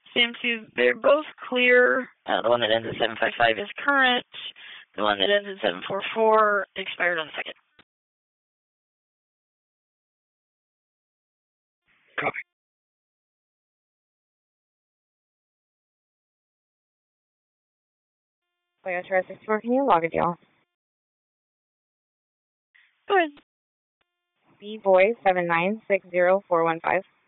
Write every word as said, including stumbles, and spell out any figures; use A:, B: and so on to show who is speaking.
A: Same two, they're both clear. Uh, the one that ends at seven five five is current. The one that ends at seven four four expired on the second.
B: Copy.
C: Toyota sixty-four, can you log it, y'all?
A: Go ahead.
C: B boy seven nine six zero four one five.